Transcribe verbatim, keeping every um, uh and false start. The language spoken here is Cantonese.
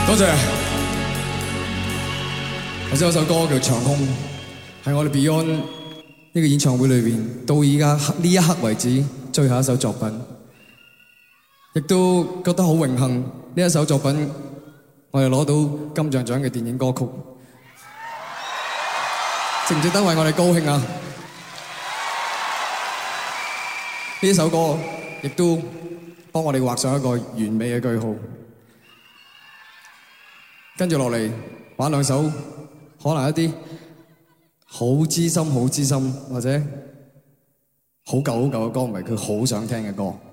多謝。頭先有首歌叫《長空》，係我哋 Beyond 呢個演唱會裏邊到依家呢一刻為止最後一首作品，亦都覺得好榮幸呢一首作品我哋攞到金像獎嘅電影歌曲，值唔值得為我哋高興啊？呢首歌亦都幫我哋畫上一個完美嘅句號。跟住落嚟玩兩首可能一啲好資深、好資深或者好舊好舊嘅歌，唔係佢好想聽嘅歌。